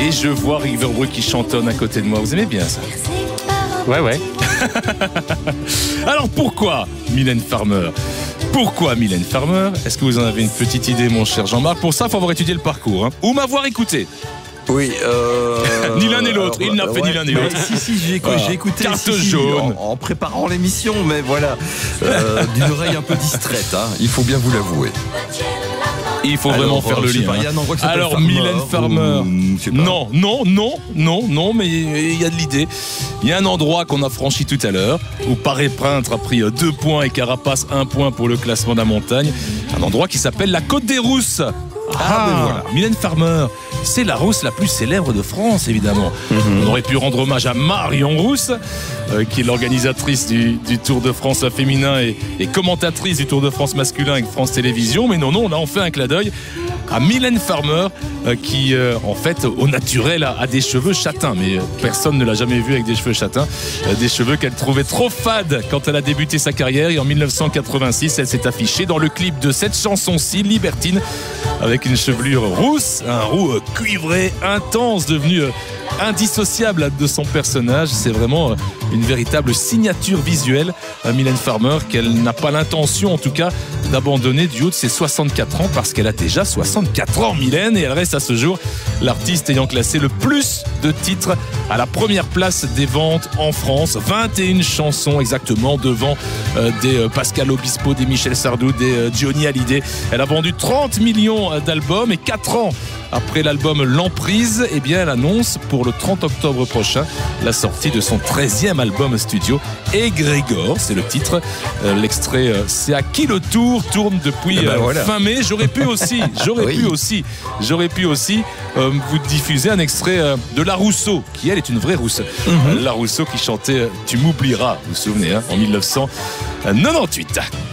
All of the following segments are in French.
Et je vois Rick Verbrugge qui chantonne à côté de moi. Vous aimez bien ça? Ouais. Alors pourquoi Mylène Farmer? Pourquoi Mylène Farmer? Est-ce que vous en avez une petite idée, mon cher Jean-Marc? Pour ça, il faut avoir étudié le parcours, ou m'avoir écouté. Oui. Ni l'un ni l'autre. Il n'a fait ni l'un ni l'autre. Si, j'ai écouté. Carte jaune. En préparant l'émission, mais voilà, d'une oreille un peu distraite, il faut bien vous l'avouer. Il faut vraiment faire le lien. Alors, Mylène Farmer. Non, mais il y a de l'idée. Il y a un endroit qu'on a franchi tout à l'heure, où Paré Peintre a pris 2 points et Carapace 1 point pour le classement de la montagne. Un endroit qui s'appelle la Côte des Rousses. Ben voilà. Mylène Farmer, c'est la rousse la plus célèbre de France, évidemment. On aurait pu rendre hommage à Marion Rousse, qui est l'organisatrice du Tour de France féminin et commentatrice du Tour de France masculin avec France Télévisions. Mais non, là on fait un clin d'œil à Mylène Farmer, qui en fait au naturel a des cheveux châtains, mais personne ne l'a jamais vue avec des cheveux châtains, des cheveux qu'elle trouvait trop fades quand elle a débuté sa carrière. Et en 1986, elle s'est affichée dans le clip de cette chanson-ci, Libertine, avec une chevelure rousse, un roux cuivré intense, devenu indissociable de son personnage. C'est vraiment une véritable signature visuelle, Mylène Farmer, qu'elle n'a pas l'intention en tout cas d'abandonner du haut de ses 64 ans, parce qu'elle a déjà 64 ans, Mylène, et elle reste à ce jour l'artiste ayant classé le plus de titres à la première place des ventes en France. 21 chansons exactement, devant des Pascal Obispo, des Michel Sardou, des Johnny Hallyday. Elle a vendu 30 millions d'albums, et 4 ans après l'album L'Emprise, eh bien, elle annonce pour le 30 octobre prochain la sortie de son 13e album studio, Égrégore, c'est le titre. L'extrait C'est à qui le tour tourne depuis fin mai. J'aurais pu aussi vous diffuser un extrait de La Rousseau, qui elle est une vraie rousse. La Rousseau qui chantait Tu m'oublieras, vous vous souvenez, en 1998.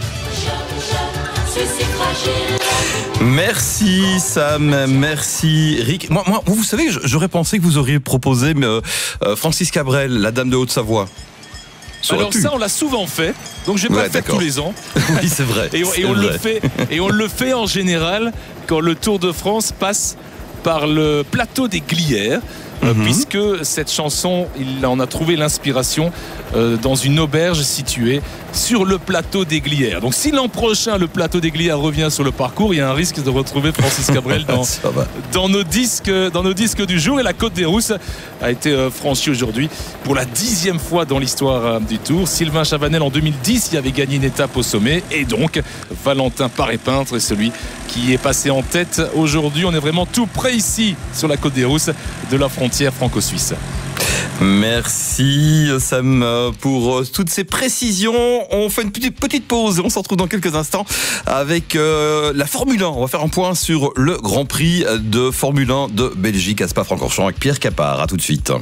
Merci Sam, merci Rick. Moi, vous savez, j'aurais pensé que vous auriez proposé Francis Cabrel, la Dame de Haute-Savoie. Alors ça, on l'a souvent fait, donc je vais pas le faire tous les ans. Oui, c'est vrai. Et on le fait en général quand le Tour de France passe par le plateau des Glières. Puisque cette chanson, il en a trouvé l'inspiration dans une auberge située sur le plateau des Glières. Donc si l'an prochain le plateau des Glières revient sur le parcours, il y a un risque de retrouver Francis Cabrel dans nos disques du jour. Et la Côte des Rousses a été franchie aujourd'hui pour la 10e fois dans l'histoire du Tour. Sylvain Chavanel en 2010 y avait gagné une étape au sommet, et donc Valentin Paré Peintre est celui qui est passé en tête aujourd'hui. On est vraiment tout près ici sur la Côte des Rousses de la frontière franco-suisse. Merci Sam pour toutes ces précisions. On fait une petite pause et on se retrouve dans quelques instants avec la Formule 1. On va faire un point sur le Grand Prix de Formule 1 de Belgique à Spa-Francorchamps avec Pierre Capard. À tout de suite.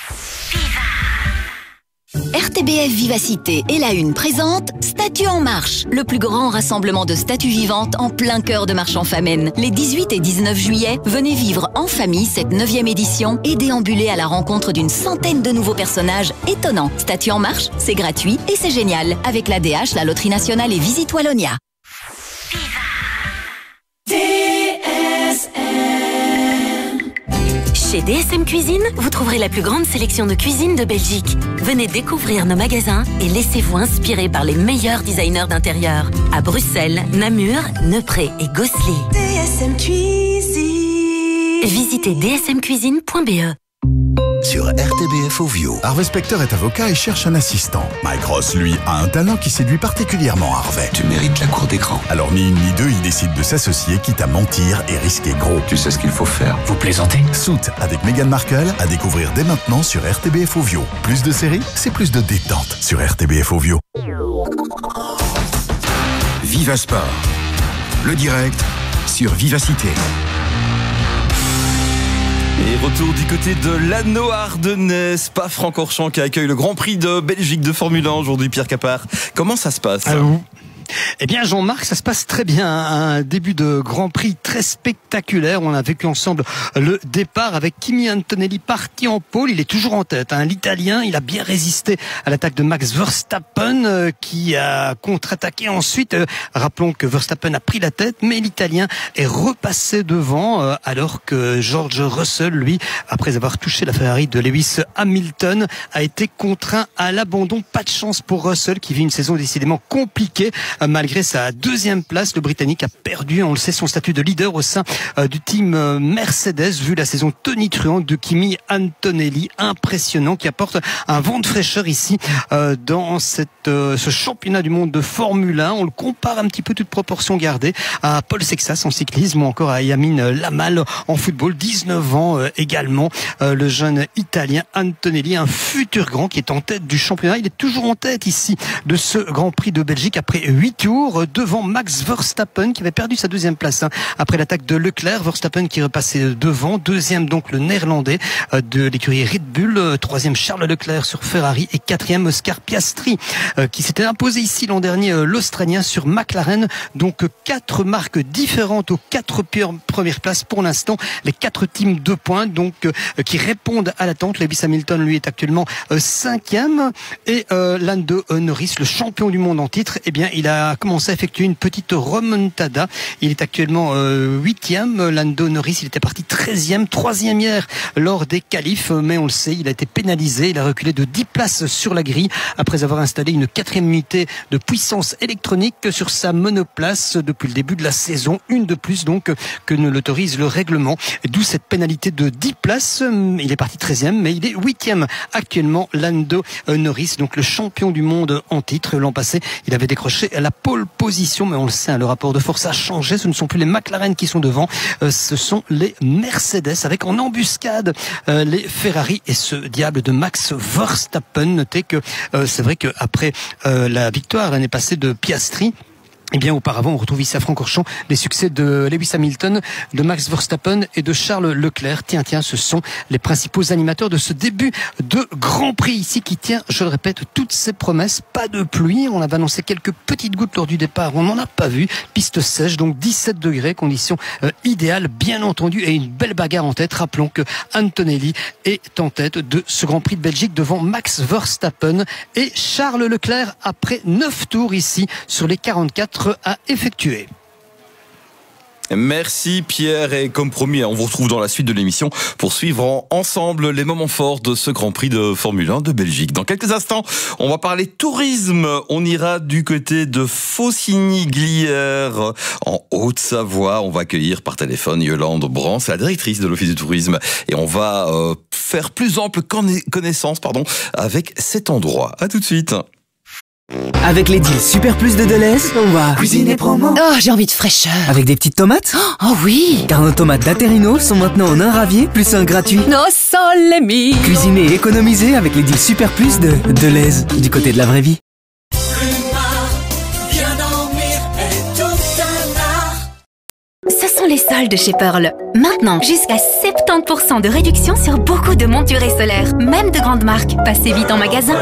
RTBF Vivacité et la Une présente Statues en marche, le plus grand rassemblement de statues vivantes en plein cœur de Marchand-Famenne. Les 18 et 19 juillet, venez vivre en famille cette 9e édition et déambuler à la rencontre d'une centaine de nouveaux personnages étonnants. Statues en marche, c'est gratuit et c'est génial, avec l'ADH, la Loterie Nationale et Visite Wallonia. Chez DSM Cuisine, vous trouverez la plus grande sélection de cuisine de Belgique. Venez découvrir nos magasins et laissez-vous inspirer par les meilleurs designers d'intérieur. À Bruxelles, Namur, Neupré et Gosselies. DSM Cuisine. Visitez dsmcuisine.be. Sur RTBF Ovio. Harvey Specter est avocat et cherche un assistant. Mike Ross, lui, a un talent qui séduit particulièrement Harvey. Tu mérites la cour d'écran. Alors ni une ni deux, il décide de s'associer, quitte à mentir et risquer gros. Tu sais ce qu'il faut faire. Vous plaisantez? Suits avec Meghan Markle à découvrir dès maintenant sur RTBF Ovio. Plus de séries, c'est plus de détente sur RTBF Ovio. Viva Sport. Le direct sur Vivacité. Et retour du côté de l'Anneau ardennais, Spa-Francorchamps qui accueille le Grand Prix de Belgique de Formule 1 aujourd'hui, Pierre Capard. Comment ça se passe? Eh bien, Jean-Marc, ça se passe très bien. Un début de Grand Prix très spectaculaire. On a vécu ensemble le départ avec Kimi Antonelli parti en pôle. Il est toujours en tête. L'Italien, il a bien résisté à l'attaque de Max Verstappen qui a contre-attaqué ensuite. Rappelons que Verstappen a pris la tête, mais l'Italien est repassé devant alors que George Russell, lui, après avoir touché la Ferrari de Lewis Hamilton, a été contraint à l'abandon. Pas de chance pour Russell qui vit une saison décidément compliquée. Malgré sa deuxième place, le Britannique a perdu, on le sait, son statut de leader au sein du team Mercedes, vu la saison tonitruante de Kimi Antonelli, impressionnant, qui apporte un vent de fraîcheur ici dans ce championnat du monde de Formule 1. On le compare un petit peu, toute proportion gardée, à Paul Sexas en cyclisme ou encore à Yamin Lamal en football. 19 ans également, le jeune Italien Antonelli, un futur grand qui est en tête du championnat. Il est toujours en tête ici de ce Grand Prix de Belgique après 8 tours devant Max Verstappen qui avait perdu sa deuxième place après l'attaque de Leclerc. Verstappen qui repassait devant, deuxième donc le néerlandais de l'écurie Red Bull, troisième Charles Leclerc sur Ferrari et quatrième Oscar Piastri qui s'était imposé ici l'an dernier, l'Australien sur McLaren. Donc 4 marques différentes aux 4 premières places pour l'instant, les 4 teams 2 points donc qui répondent à l'attente. Lewis Hamilton lui est actuellement 5e et Lando Norris, le champion du monde en titre, eh bien il a commencé à effectuer une petite remontada. Il est actuellement 8e. Lando Norris, il était parti 13e, 3e hier lors des qualifs, mais on le sait, il a été pénalisé. Il a reculé de 10 places sur la grille après avoir installé une 4e unité de puissance électronique sur sa monoplace depuis le début de la saison, une de plus donc que ne l'autorise le règlement, d'où cette pénalité de 10 places. Il est parti 13e, mais il est 8e actuellement, Lando Norris, donc le champion du monde en titre. L'an passé, il avait décroché la pole position, mais on le sait, le rapport de force a changé. Ce ne sont plus les McLaren qui sont devant, ce sont les Mercedes, avec en embuscade les Ferrari et ce diable de Max Verstappen. Notez que c'est vrai qu'après la victoire l'année passée de Piastri, eh bien, auparavant, on retrouve ici à Francorchamps les succès de Lewis Hamilton, de Max Verstappen et de Charles Leclerc. Tiens, ce sont les principaux animateurs de ce début de Grand Prix ici qui tient, je le répète, toutes ses promesses. Pas de pluie, on avait annoncé quelques petites gouttes lors du départ, on n'en a pas vu. Piste sèche, donc 17 degrés, conditions idéales, bien entendu, et une belle bagarre en tête. Rappelons que Antonelli est en tête de ce Grand Prix de Belgique devant Max Verstappen et Charles Leclerc après 9 tours ici sur les 44 à effectuer. Merci Pierre, et comme promis, on vous retrouve dans la suite de l'émission pour suivre ensemble les moments forts de ce Grand Prix de Formule 1 de Belgique. Dans quelques instants, on va parler tourisme. On ira du côté de Faucigny-Glières en Haute-Savoie. On va accueillir par téléphone Yolande Brand, c'est la directrice de l'Office du tourisme, et on va faire plus ample connaissance avec cet endroit. À tout de suite. Avec les deals Super Plus de Deleuze, on va cuisiner promo. Oh, j'ai envie de fraîcheur. Avec des petites tomates. Oh oui. Car nos tomates d'Aterino sont maintenant en un ravier plus un gratuit. Nos solemis. Cuisiner et économiser avec les deals Super Plus de Deleuze, du côté de la vraie vie. Ce sont les soldes chez Pearl. Maintenant, jusqu'à 70% de réduction sur beaucoup de monturés solaires, même de grandes marques. Passez vite en magasin.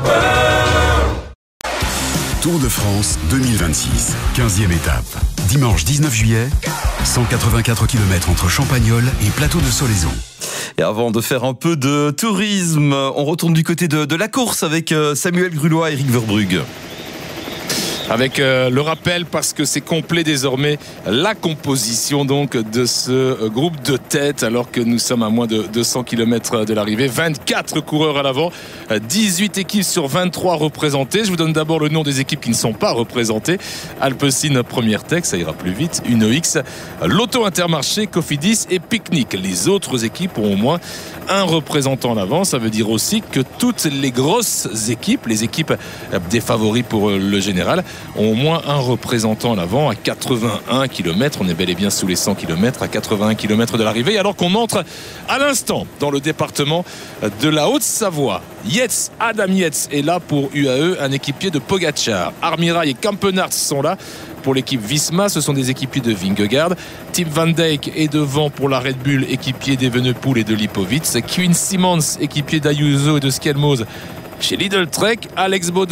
Tour de France 2026, 15e étape. Dimanche 19 juillet, 184 km entre Champagnole et Plateau de Solaison. Et avant de faire un peu de tourisme, on retourne du côté de la course avec Samuel Grulois et Eric Verbrugge. Avec le rappel, parce que c'est complet désormais, la composition donc de ce groupe de tête, alors que nous sommes à moins de 200 km de l'arrivée. 24 coureurs à l'avant, 18 équipes sur 23 représentées. Je vous donne d'abord le nom des équipes qui ne sont pas représentées. Alpecin, Première Tech, ça ira plus vite, UNOX, Lotto Intermarché, Cofidis et Picnic. Les autres équipes ont au moins un représentant à l'avant. Ça veut dire aussi que toutes les grosses équipes, les équipes des favoris pour le général, ont au moins un représentant à l'avant à 81 km. On est bel et bien sous les 100 km, à 81 km de l'arrivée, alors qu'on entre à l'instant dans le département de la Haute-Savoie. Adam Yates est là pour UAE, un équipier de Pogacar. Armirail et Campenarts sont là pour l'équipe Visma, ce sont des équipiers de Vingegaard. Tim Van Dijk est devant pour la Red Bull, équipier d'Evenepoel et de Lipovic. Quinn Simmons, équipier d'Ayuso et de Skelmos chez Lidl Trek. Alex Baudin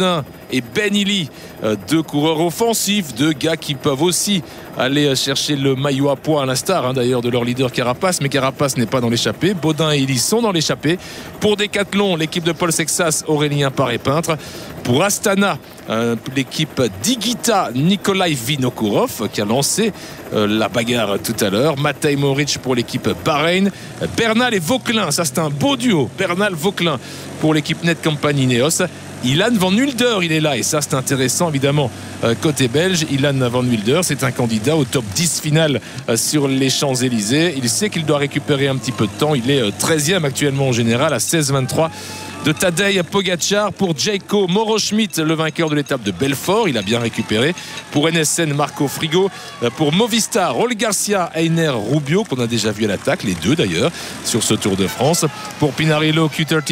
et Ben Illy. Deux coureurs offensifs, deux gars qui peuvent aussi aller chercher le maillot à poids, à l'instar d'ailleurs de leur leader Carapace, mais Carapace n'est pas dans l'échappée. Baudin et Illy sont dans l'échappée. Pour Decathlon, l'équipe de Paul Sexas, Aurélien Paré-Peintre. Pour Astana, l'équipe d'Igita, Nikolai Vinokourov qui a lancé la bagarre tout à l'heure. Matej Moric pour l'équipe Bahreïn. Bernal et Vauquelin, ça c'est un beau duo. Bernal-Vauquelin pour l'équipe Netcompany Ineos. Ilan Van Wilder, il est là et ça c'est intéressant évidemment côté belge. Ilan Van Wilder, c'est un candidat au top 10 final sur les Champs-Élysées. Il sait qu'il doit récupérer un petit peu de temps. Il est 13e actuellement en général à 16-23 de Tadej Pogacar. Pour Jayco Moro-Schmidt, le vainqueur de l'étape de Belfort, il a bien récupéré. Pour NSN, Marco Frigo. Pour Movistar, Raul Garcia, Einer Rubio, qu'on a déjà vu à l'attaque, les deux d'ailleurs, sur ce Tour de France. Pour Pinarello,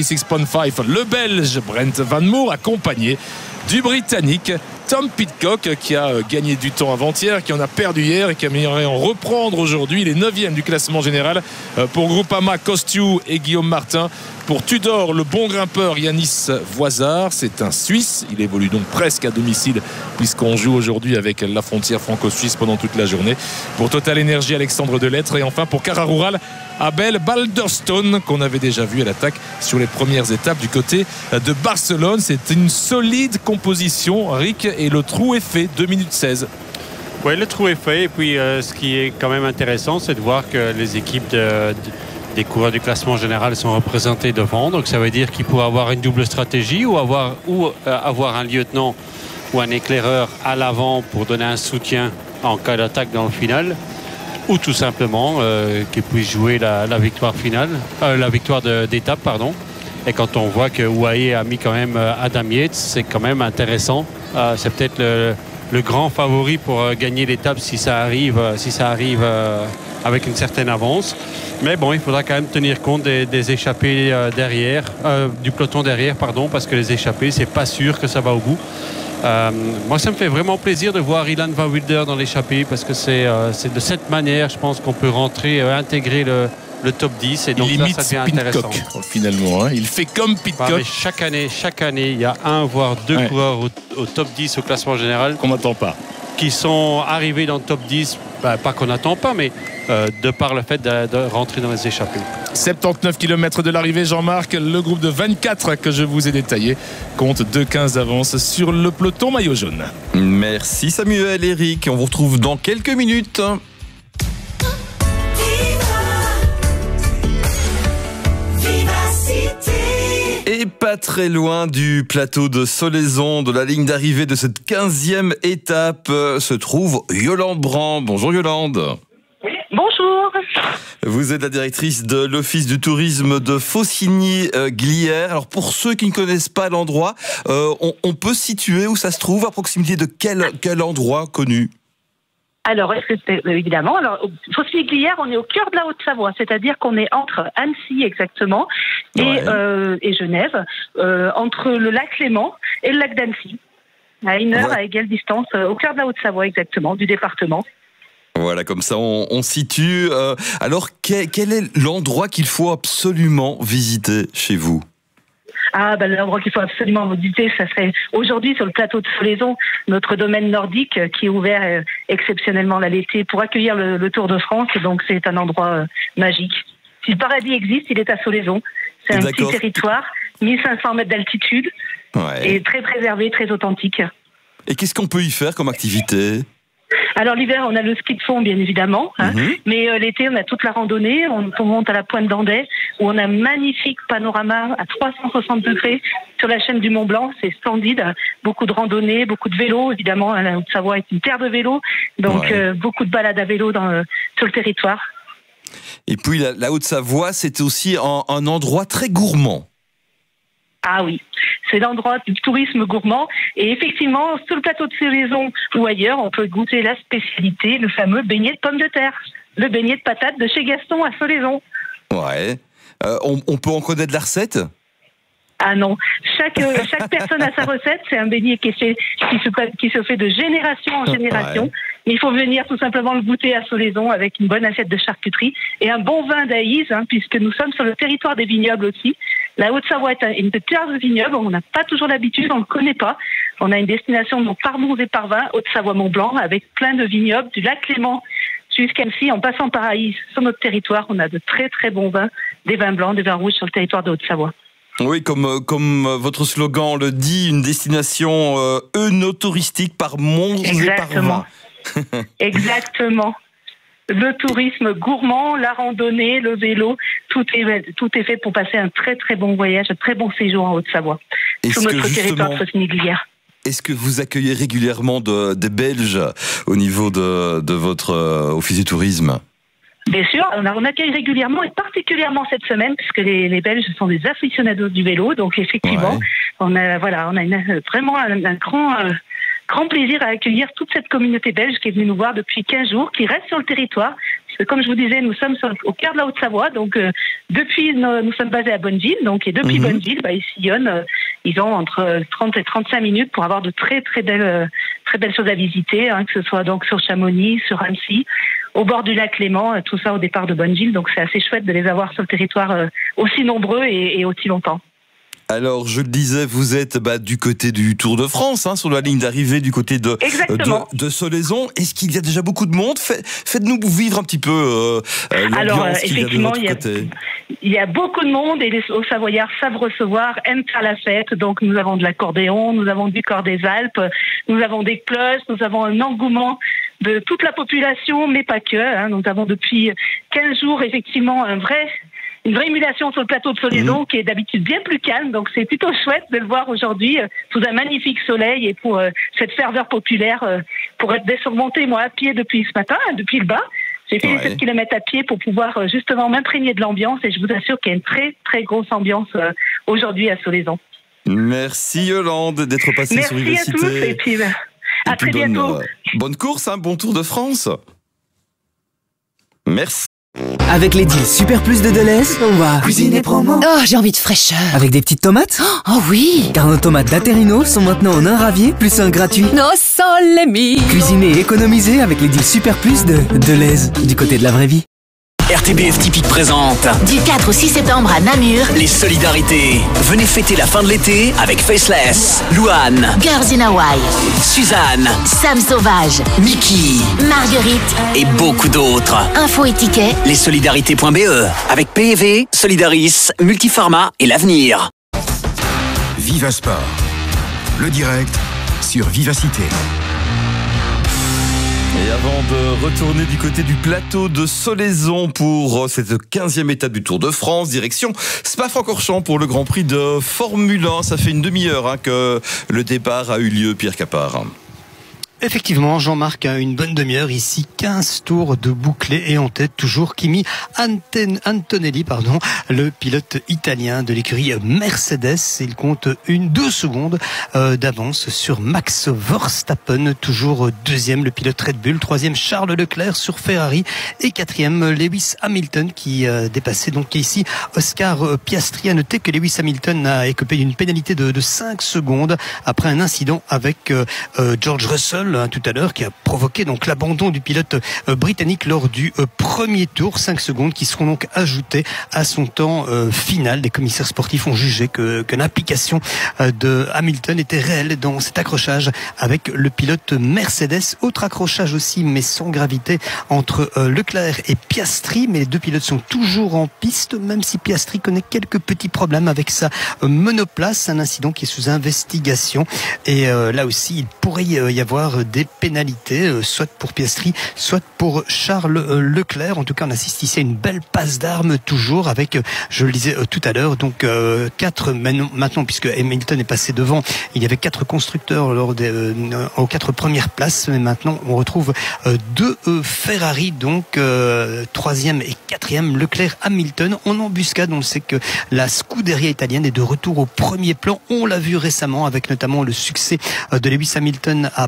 Q36.5, le Belge Brent Van Moer, accompagné du Britannique Tom Pidcock, qui a gagné du temps avant-hier, qui en a perdu hier et qui aimerait en reprendre aujourd'hui. Il est 9e du classement général. Pour Groupama, Kostju et Guillaume Martin. Pour Tudor, le bon grimpeur Yanis Voisard, c'est un Suisse. Il évolue donc presque à domicile puisqu'on joue aujourd'hui avec la frontière franco-suisse pendant toute la journée. Pour Total Energy, Alexandre Delettre. Et enfin pour Cara Rural, Abel Balderstone, qu'on avait déjà vu à l'attaque sur les premières étapes du côté de Barcelone. C'est une solide composition, Rick, et le trou est fait, 2 minutes 16. Oui, le trou est fait. Et puis ce qui est quand même intéressant, c'est de voir que les équipes des coureurs du classement général sont représentés devant. Donc ça veut dire qu'il pourrait avoir une double stratégie ou avoir un lieutenant ou un éclaireur à l'avant pour donner un soutien en cas d'attaque dans le final, ou tout simplement qu'il puisse jouer la victoire finale, la victoire d'étape, pardon. Et quand on voit que UAE a mis quand même Adam Yates, c'est quand même intéressant. C'est peut-être le grand favori pour gagner l'étape si ça arrive avec une certaine avance. Mais bon, il faudra quand même tenir compte des échappés derrière, du peloton derrière, pardon, parce que les échappés, c'est pas sûr que ça va au bout. Moi, ça me fait vraiment plaisir de voir Ilan Van Wilder dans l'échappée, parce que c'est de cette manière, je pense, qu'on peut rentrer, intégrer le top 10, et donc il là, ça devient intéressant. Finalement, il fait comme Pidcock. Chaque année, il y a un voire deux coureurs au top 10 au classement général qu'on n'attend pas, qui sont arrivés dans le top 10, pas qu'on n'attend pas, mais de par le fait de rentrer dans les échappées. 79 km de l'arrivée, Jean-Marc. Le groupe de 24 que je vous ai détaillé compte 2,15 d'avance sur le peloton maillot jaune. Merci Samuel, Eric. On vous retrouve dans quelques minutes. Et pas très loin du plateau de Solaison, de la ligne d'arrivée de cette 15e étape, se trouve Yolande Brand. Bonjour Yolande. Oui, bonjour. Vous êtes la directrice de l'Office du tourisme de Faucigny-Glières. Alors pour ceux qui ne connaissent pas l'endroit, on peut situer où ça se trouve, à proximité de quel endroit connu ? Alors, évidemment, Faucigny-Glières, on est au cœur de la Haute-Savoie, c'est-à-dire qu'on est entre Annecy exactement et Genève, entre le lac Léman et le lac d'Annecy, à une heure à égale distance, au cœur de la Haute-Savoie exactement, du département. Voilà, comme ça on situe. Alors, quel est l'endroit qu'il faut absolument visiter chez vous ? L'endroit qu'il faut absolument visiter, ça serait aujourd'hui sur le plateau de Solaison, notre domaine nordique qui est ouvert exceptionnellement l'été pour accueillir le Tour de France. Donc c'est un endroit magique. Si le paradis existe, il est à Solaison. C'est un petit territoire, 1500 mètres d'altitude, et très préservé, très authentique. Et qu'est-ce qu'on peut y faire comme activité ? Alors l'hiver, on a le ski de fond, bien évidemment, mais l'été, on a toute la randonnée. On monte à la pointe d'Andai, où on a un magnifique panorama à 360 degrés sur la chaîne du Mont Blanc. C'est splendide. Beaucoup de randonnées, beaucoup de vélos. Évidemment, la Haute-Savoie est une terre de vélos, donc beaucoup de balades à vélo sur le territoire. Et puis la Haute-Savoie, c'est aussi un endroit très gourmand. Ah oui, c'est l'endroit du tourisme gourmand. Et effectivement, sur le plateau de Solaison ou ailleurs, on peut goûter la spécialité, le fameux beignet de pommes de terre, le beignet de patates de chez Gaston à Solaison. Ouais. On peut en connaître la recette ? Ah non, chaque personne a sa recette. C'est un beignet qui se fait de génération en génération. Il faut venir tout simplement le goûter à Solaison avec une bonne assiette de charcuterie et un bon vin d'Aïs, puisque nous sommes sur le territoire des vignobles aussi. La Haute-Savoie est une terre de vignobles, on n'a pas toujours l'habitude, on ne le connaît pas. On a une destination donc par Mons et par Vin, Haute-Savoie-Mont-Blanc, avec plein de vignobles, du lac Clément jusqu'à Annecy, en passant par Aïs. Sur notre territoire, on a de très très bons vins, des vins blancs, des vins rouges sur le territoire de Haute-Savoie. Oui, comme votre slogan le dit, une destination œnotouristique par Mons et par Vin. Exactement. Le tourisme gourmand, la randonnée, le vélo, tout est fait pour passer un très très bon voyage, un très bon séjour en Haute-Savoie, sur notre territoire Sautigny-Glières. Est-ce que vous accueillez régulièrement des Belges au niveau de votre office du tourisme ? Bien sûr, on accueille régulièrement et particulièrement cette semaine, puisque les Belges sont des aficionados du vélo, donc effectivement, on a vraiment un grand plaisir à accueillir toute cette communauté belge qui est venue nous voir depuis 15 jours, qui reste sur le territoire. Parce que comme je vous disais, nous sommes au cœur de la Haute-Savoie, donc nous sommes basés à Bonneville, donc et depuis Bonneville, ils sillonnent. Ils ont entre 30 et 35 minutes pour avoir de très très belles choses à visiter, que ce soit donc sur Chamonix, sur Annecy, au bord du lac Clément, tout ça au départ de Bonneville. Donc c'est assez chouette de les avoir sur le territoire aussi nombreux et aussi longtemps. Alors, je le disais, vous êtes du côté du Tour de France, sur la ligne d'arrivée, du côté de Solaizon. Est-ce qu'il y a déjà beaucoup de monde ? Faites-nous vivre un petit peu l'ambiance qu'il y a de votre côté. Il y a beaucoup de monde et les Hauts-Savoyards savent recevoir, aiment faire la fête. Donc, nous avons de l'accordéon, nous avons du corps des Alpes, nous avons des cloches, nous avons un engouement de toute la population, mais pas que. Nous avons depuis 15 jours, effectivement, une vraie émulation sur le plateau de Solaizon qui est d'habitude bien plus calme, donc c'est plutôt chouette de le voir aujourd'hui sous un magnifique soleil et pour cette ferveur populaire, pour être surmontée moi à pied depuis ce matin, depuis le bas. J'ai fait 7 km à pied pour pouvoir justement m'imprégner de l'ambiance et je vous assure qu'il y a une très très grosse ambiance aujourd'hui à Solaizon. Merci Yolande d'être passée sur Vivacité. Merci à tous et puis à très bientôt. Bonne course, bon Tour de France. Merci. Avec les deals Super Plus de Deleuze, on va cuisiner promo. Oh, j'ai envie de fraîcheur. Avec des petites tomates. Oh oui. Car nos tomates d'Aterino sont maintenant en un ravier plus un gratuit. Nos solemis. Cuisiner et économiser avec les deals Super Plus de Deleuze, du côté de la vraie vie. RTBF Typique présente du 4 au 6 septembre à Namur les solidarités. Venez fêter la fin de l'été avec Faceless, Louane, Girls in Hawaii, Suzanne, Sam Sauvage, Mickey, Marguerite et beaucoup d'autres. Info et tickets lessolidarités.be avec PEV, Solidaris, Multiformat et l'Avenir. Viva Sport, le direct sur Vivacité. Et avant de retourner du côté du plateau de Solaizon pour cette 15e étape du Tour de France, direction Spa-Francorchamps pour le Grand Prix de Formule 1. Ça fait une demi-heure que le départ a eu lieu, Pierre Capard. Effectivement, Jean-Marc a une bonne demi-heure ici, 15 tours de bouclé et en tête toujours Kimi Antonelli, le pilote italien de l'écurie Mercedes. Il compte 2 secondes d'avance sur Max Verstappen, toujours deuxième le pilote Red Bull, troisième Charles Leclerc sur Ferrari et quatrième Lewis Hamilton qui dépassait donc ici Oscar Piastri. À noter que Lewis Hamilton a écopé d'une pénalité de 5 secondes après un incident avec George Russell tout à l'heure qui a provoqué donc l'abandon du pilote britannique lors du premier tour. 5 secondes qui seront donc ajoutées à son temps final. Les commissaires sportifs ont jugé que l'implication de Hamilton était réelle dans cet accrochage avec le pilote Mercedes. Autre accrochage aussi mais sans gravité entre Leclerc et Piastri, mais les deux pilotes sont toujours en piste même si Piastri connaît quelques petits problèmes avec sa monoplace, un incident qui est sous investigation et là aussi il pourrait y avoir des pénalités, soit pour Piastri, soit pour Charles Leclerc. En tout cas, on assiste ici à une belle passe d'armes toujours avec, je le disais tout à l'heure, donc 4 maintenant puisque Hamilton est passé devant, il y avait 4 constructeurs aux 4 premières places, mais maintenant on retrouve 2 Ferrari, donc 3e et 4e Leclerc Hamilton en embuscade. On sait que la Scuderia italienne est de retour au premier plan. On l'a vu récemment avec notamment le succès de Lewis Hamilton à Barcelone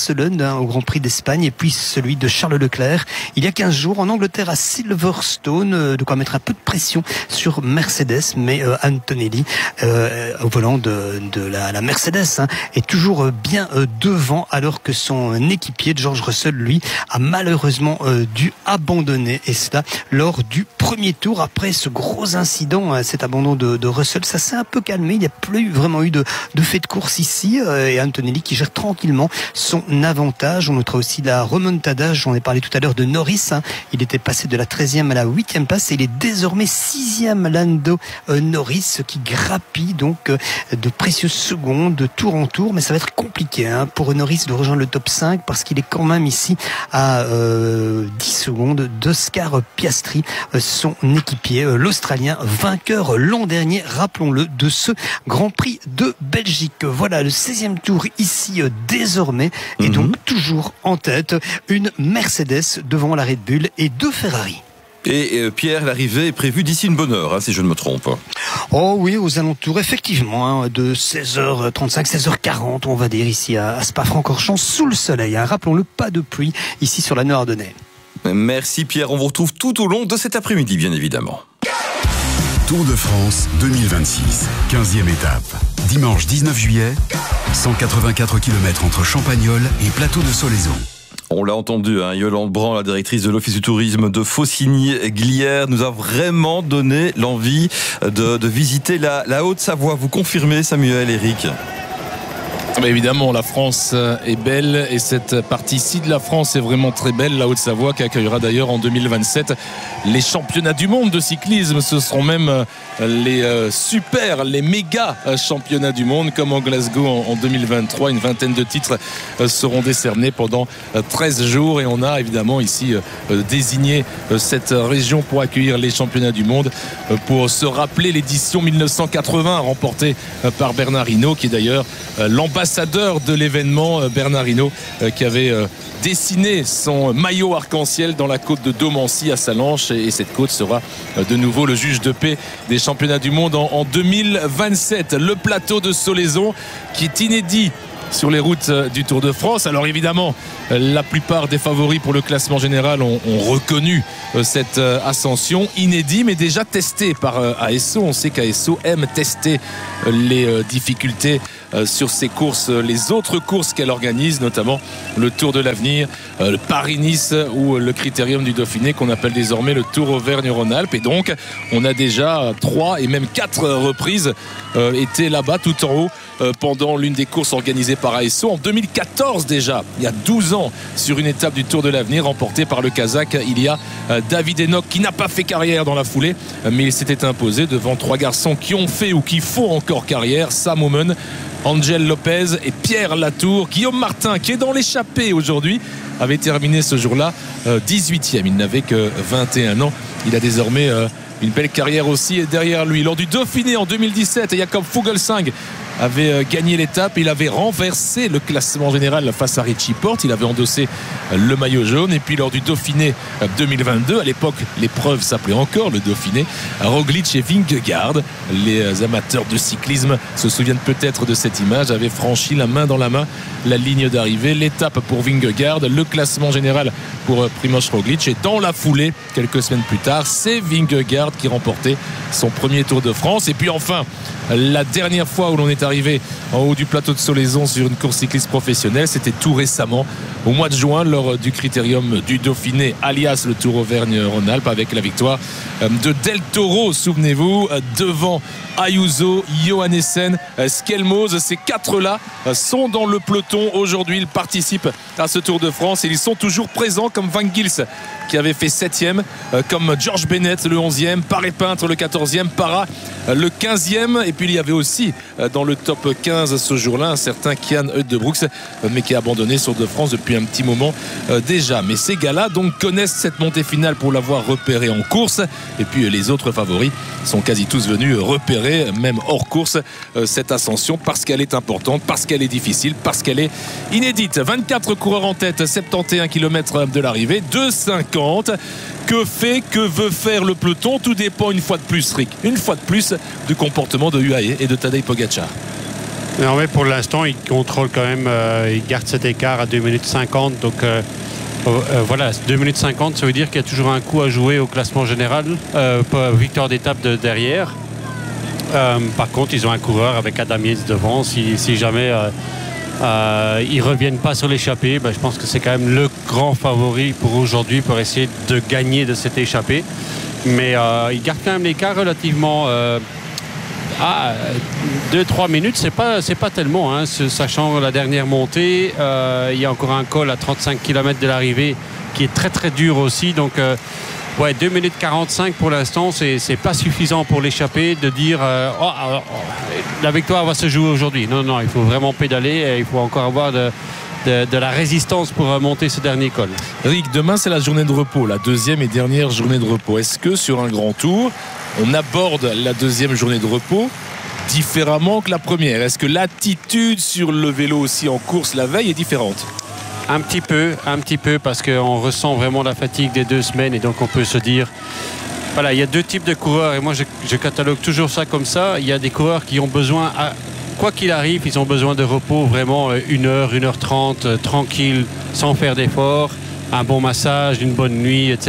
Barcelone au Grand Prix d'Espagne et puis celui de Charles Leclerc il y a 15 jours en Angleterre à Silverstone, de quoi mettre un peu de pression sur Mercedes, mais Antonelli au volant de la Mercedes est toujours bien devant, alors que son équipier George Russell, lui, a malheureusement dû abandonner, et cela lors du premier tour. Après ce gros incident, cet abandon de Russell, ça s'est un peu calmé, il n'y a plus vraiment eu de fait de course ici, et Antonelli qui gère tranquillement son avantage. On notera aussi la remontada, j'en ai parlé tout à l'heure, de Norris, il était passé de la 13e à la 8e place et il est désormais 6e, Lando Norris, qui grappille donc de précieuses secondes de tour en tour, mais ça va être compliqué pour Norris de rejoindre le top 5 parce qu'il est quand même ici à 10 secondes d'Oscar Piastri, son équipier, l'Australien, vainqueur l'an dernier, rappelons-le, de ce Grand Prix de Belgique. Voilà le 16e tour ici désormais, et donc toujours en tête une Mercedes devant la Red Bull et 2 Ferrari. Et Pierre, l'arrivée est prévue d'ici une bonne heure, si je ne me trompe. Oh oui, aux alentours, effectivement, de 16h35, 16h40, on va dire, ici à Spa-Francorchamps, sous le soleil. Rappelons-le, pas de pluie ici sur la Nord-Ardennais. Merci Pierre, on vous retrouve tout au long de cet après-midi, bien évidemment. Tour de France 2026, 15e étape. Dimanche 19 juillet, 184 km entre Champagnole et Plateau de Solaizon. On l'a entendu, Yolande Brand, la directrice de l'Office du tourisme de Faucigny-Glières, nous a vraiment donné l'envie de visiter la Haute-Savoie. Vous confirmez, Samuel, Eric ? Évidemment, la France est belle et cette partie-ci de la France est vraiment très belle. La Haute-Savoie qui accueillera d'ailleurs en 2027 les championnats du monde de cyclisme. Ce seront même les méga championnats du monde, comme en Glasgow en 2023. Une vingtaine de titres seront décernés pendant 13 jours et on a évidemment ici désigné cette région pour accueillir les championnats du monde, pour se rappeler l'édition 1980 remportée par Bernard Hinault, qui est d'ailleurs l'ambassadeur de l'événement. Bernard Hinault qui avait dessiné son maillot arc-en-ciel dans la côte de Domancy à Sallanches, et cette côte sera de nouveau le juge de paix des championnats du monde en 2027. Le plateau de Solaizon qui est inédit sur les routes du Tour de France. Alors évidemment, la plupart des favoris pour le classement général ont reconnu cette ascension, inédit mais déjà testée par ASO. On sait qu'ASO aime tester les difficultés sur ses courses, les autres courses qu'elle organise, notamment le Tour de l'Avenir, le Paris-Nice ou le Critérium du Dauphiné, qu'on appelle désormais le Tour Auvergne-Rhône-Alpes. Et donc on a déjà 3 et même 4 reprises été là-bas tout en haut pendant l'une des courses organisées par ASO en 2014 déjà, il y a 12 ans, sur une étape du Tour de l'Avenir remportée par le Kazakh Ilya David Enoch, qui n'a pas fait carrière dans la foulée, mais il s'était imposé devant 3 garçons qui ont fait ou qui font encore carrière: Sam Oomen, Angel Lopez et Pierre Latour. Guillaume Martin, qui est dans l'échappée aujourd'hui, avait terminé ce jour-là 18e. Il n'avait que 21 ans. Il a désormais une belle carrière aussi derrière lui. Lors du Dauphiné en 2017, Jakob Fuglsang avait gagné l'étape. Il avait renversé le classement général face à Richie Porte. Il avait endossé le maillot jaune. Et puis lors du Dauphiné 2022, à l'époque l'épreuve s'appelait encore le Dauphiné, Roglic et Vingegaard, les amateurs de cyclisme se souviennent peut-être de cette image, avaient franchi la main dans la main la ligne d'arrivée. L'étape pour Vingegaard, le classement général pour Primož Roglic, et dans la foulée, quelques semaines plus tard, c'est Vingegaard qui remportait son premier Tour de France. Et puis enfin, la dernière fois où l'on est arrivé en haut du plateau de Solaizon sur une course cycliste professionnelle, c'était tout récemment, au mois de juin, lors du Critérium du Dauphiné, alias le Tour Auvergne-Rhône-Alpes, avec la victoire de Del Toro, souvenez-vous, devant Ayuso, Johannessen, Skelmose. Ces 4-là sont dans le peloton aujourd'hui. Ils participent à ce Tour de France et ils sont toujours présents, comme Van Gils qui avait fait 7e, comme George Bennett le 11e, Paré Peintre le 14e, Para le 15e. Et puis il y avait aussi dans le top 15 ce jour-là un certain Kian Ude-de-Brooks, mais qui a abandonné sur de France depuis un petit moment déjà. Mais ces gars-là donc connaissent cette montée finale pour l'avoir repérée en course. Et puis les autres favoris sont quasi tous venus repérer, même hors course, cette ascension, parce qu'elle est importante, parce qu'elle est difficile, parce qu'elle est inédite. 24 coureurs en tête, 71 km de l'arrivée, 2,50. Que veut faire le peloton? Tout dépend une fois de plus, Rick, une fois de plus, du comportement de UAE et de Tadej Pogačar. Non, mais pour l'instant, il contrôle quand même, il garde cet écart à 2 minutes 50. Donc voilà, 2 minutes 50, ça veut dire qu'il y a toujours un coup à jouer au classement général, victoire d'étape derrière. Par contre, ils ont un coureur avec Adam Yates devant. Si jamais ils ne reviennent pas sur l'échappée, je pense que c'est quand même le grand favori pour aujourd'hui pour essayer de gagner de cette échappée. Mais ils gardent quand même l'écart relativement... 2-3 minutes, c'est pas tellement, hein, sachant la dernière montée, il y a encore un col à 35 km de l'arrivée qui est très très dur aussi, donc 2 minutes 45 pour l'instant, c'est pas suffisant pour l'échapper de dire la victoire va se jouer aujourd'hui. Non, il faut vraiment pédaler et il faut encore avoir de la résistance pour monter ce dernier col. Eric, demain c'est la journée de repos, la deuxième et dernière journée de repos. Est-ce que sur un grand tour, on aborde la deuxième journée de repos différemment que la première? Est-ce que l'attitude sur le vélo aussi en course la veille est différente? Un petit peu, parce qu'on ressent vraiment la fatigue des 2 semaines et donc on peut se dire, voilà, il y a 2 types de coureurs et moi je catalogue toujours ça comme ça. Il y a des coureurs qui ont besoin, quoi qu'il arrive, ils ont besoin de repos vraiment 1h, 1h30, tranquille, sans faire d'efforts, un bon massage, une bonne nuit, etc.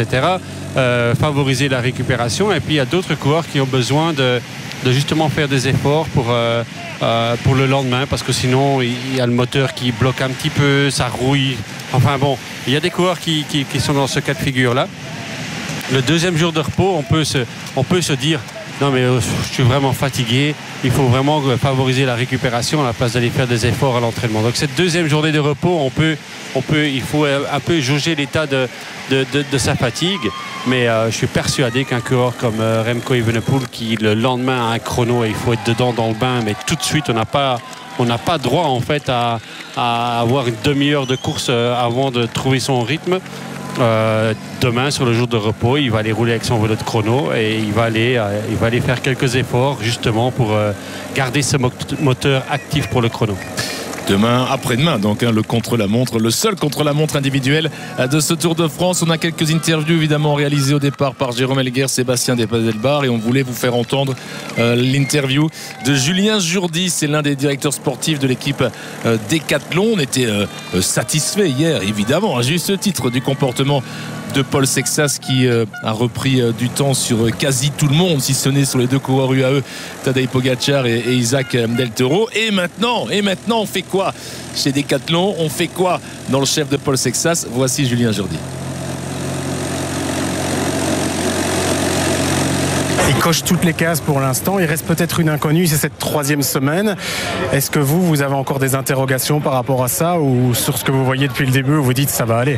Favoriser la récupération. Et puis il y a d'autres coureurs qui ont besoin de justement faire des efforts pour le lendemain, parce que sinon il y a le moteur qui bloque un petit peu, ça rouille. Enfin bon, il y a des coureurs qui sont dans ce cas de figure là. Le deuxième jour de repos, on peut se dire non mais je suis vraiment fatigué, il faut vraiment favoriser la récupération à la place d'aller faire des efforts à l'entraînement. Donc cette deuxième journée de repos, il faut un peu jauger l'état de sa fatigue, mais je suis persuadé qu'un coureur comme Remco Evenepoel qui le lendemain a un chrono et il faut être dedans dans le bain, mais tout de suite on n'a pas droit en fait à avoir une demi-heure de course avant de trouver son rythme. Demain sur le jour de repos, il va aller rouler avec son vélo de chrono et il va aller faire quelques efforts justement pour garder ce moteur actif pour le chrono. Demain, après-demain, donc le contre-la-montre, le seul contre-la-montre individuel de ce Tour de France. On a quelques interviews évidemment réalisées au départ par Jérôme Elguer, Sébastien Despazel-Bar, et on voulait vous faire entendre l'interview de Julien Jourdi. C'est l'un des directeurs sportifs de l'équipe Décathlon. On était satisfait hier, évidemment, à juste titre du comportement de Paul Sexas qui a repris du temps sur quasi tout le monde, si ce n'est sur les 2 coureurs UAE, Tadej Pogacar et Isaac Del Toro. Et maintenant on fait quoi chez Décathlon? On fait quoi dans le chef de Paul Sexas? Voici Julien Jourdi. Il coche toutes les cases pour l'instant. Il reste peut-être une inconnue, c'est cette 3e semaine. Est-ce que vous avez encore des interrogations par rapport à ça, ou sur ce que vous voyez depuis le début, vous dites ça va aller?